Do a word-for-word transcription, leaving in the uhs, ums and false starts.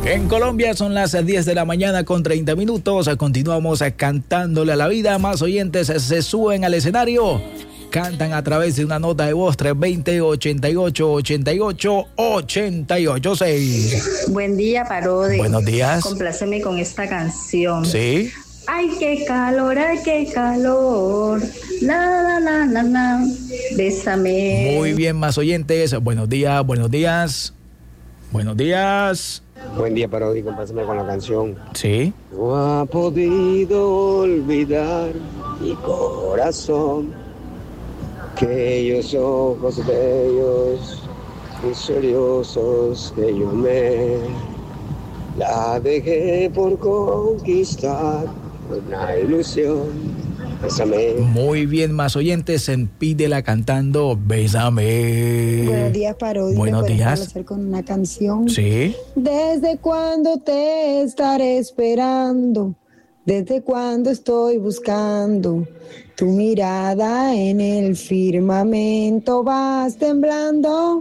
En Colombia son las diez de la mañana con treinta minutos. Continuamos cantándole a la vida. Más oyentes se suben al escenario. Cantan a través de una nota de voz tres dos cero, ochenta y ocho, ochenta y ocho, ochenta y ocho seis. Buen día, Parodi. Buenos días. Compláceme con esta canción. Sí. Ay, qué calor, ay, qué calor. La, la, la, la, la. Bésame. Muy bien, más oyentes. Buenos días, buenos días. Buenos días. Buen día, Parodi, compásame con la canción. Sí. No ha podido olvidar mi corazón aquellos ojos bellos, misteriosos que yo me la dejé por conquistar, una ilusión. Bésame. Muy bien, más oyentes, pídela cantando Bésame. Buenos días, Parodi. Buenos días. Hacer con una canción. Sí. ¿Desde cuándo te estaré esperando? ¿Desde cuándo estoy buscando tu mirada en el firmamento? Vas temblando.